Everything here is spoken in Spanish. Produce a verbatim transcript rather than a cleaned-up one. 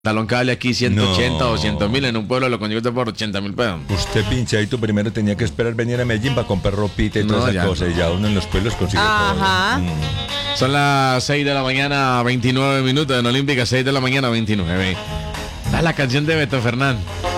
Talón que vale aquí ciento ochenta No. o doscientos mil, en un pueblo lo consigo usted por ochenta mil pesos. Usted, pinchadito, primero tenía que esperar venir a Medellín para comprar ropita y No, todas ya esas cosas. no. Y ya uno en los pueblos consigue Ajá. todo. Mm. Son las seis de la mañana, veintinueve minutos en Olímpica, seis de la mañana, veintinueve. Da la canción de Beto Fernán.